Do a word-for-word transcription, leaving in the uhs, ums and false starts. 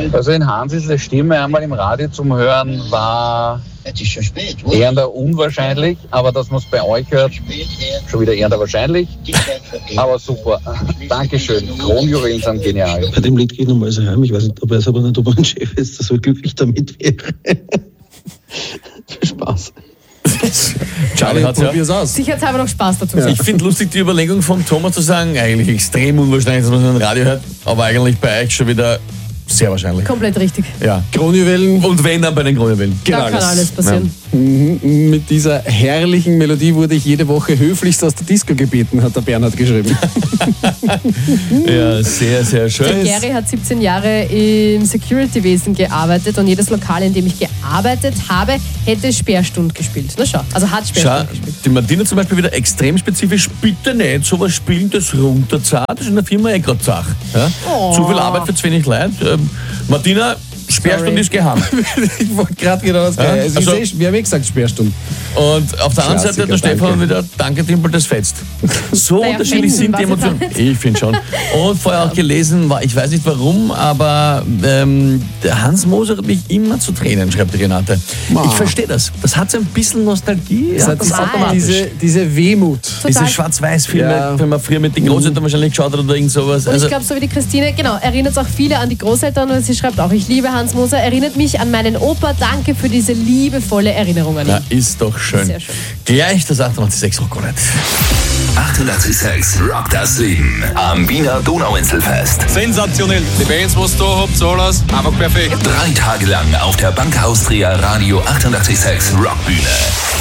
Also in Hansis' Stimme einmal im Radio zum Hören war eher unwahrscheinlich, aber dass man es bei euch hört, schon wieder eher wahrscheinlich. Aber super. Dankeschön. Kronjuwelen sind genial. Bei dem Lied geht nochmal so heim. Ich weiß nicht, ob er es aber nicht, ob er ein Chef ist, der so glücklich damit wäre. Viel Spaß. Charlie, probier's aus. Sicher hat es aber noch Spaß dazu. Ja. Ich finde lustig die Überlegung von Thomas zu sagen, eigentlich extrem unwahrscheinlich, dass man so ein Radio hört, aber eigentlich bei euch schon wieder sehr wahrscheinlich. Komplett richtig. Ja. Kronjuwelen. Und wenn dann bei den Kronjuwelen. Da kann alles passieren. Ja. Mhm. Mit dieser herrlichen Melodie wurde ich jede Woche höflichst aus der Disco gebeten, hat der Bernhard geschrieben. Ja, sehr, sehr schön. Der Gary hat siebzehn Jahre im Security-Wesen gearbeitet und jedes Lokal, in dem ich gearbeitet habe, hätte Sperrstund gespielt. Na schau, also hat Sperrstund Schau, gespielt. die Martina zum Beispiel wieder extrem spezifisch, bitte nicht sowas spielen, das runterzahlt, das ist in der Firma eh gerade Sache. Ja? Oh. Zu viel Arbeit für zu wenig Leute. Ähm, Martina, Sperrstund Sorry. ist geheim. Ich wollte gerade genau das Ja? also Also- ich, wir haben eh gesagt Sperrstunde. Und auf der anderen Seite der Klassiker, Stefan danke. wieder, danke Timpel, das fetzt. So Naja, unterschiedlich finden, sind die was Emotionen. jetzt Ich finde schon. Und vorher auch gelesen, war, ich weiß nicht warum, aber ähm, der Hans Moser hat mich immer zu Tränen, schreibt die Renate. Wow. Ich verstehe das. Das hat so ein bisschen Nostalgie. Das Ja, hat das Total. automatisch. diese, diese Wehmut. Diese Total. Schwarz-Weiß-Filme, Ja. wenn man früher mit den Großeltern wahrscheinlich geschaut hat oder irgend sowas. Und Also, ich glaube, so wie die Christine, genau, erinnert es auch viele an die Großeltern und sie schreibt auch, ich liebe Hans Moser, erinnert mich an meinen Opa, danke für diese liebevolle Erinnerung an ihn. ja, ist doch schön. Sehr schön. Gleich das achtundachtzig Komma sechs Rock'n'Roll. achtundachtzig Komma sechs Rock das Leben am Wiener Donauinselfest. Sensationell. Die Bands, was ihr da habt, alles einfach perfekt. Drei Tage lang auf der Bank Austria Radio achtundachtzig Komma sechs Rockbühne.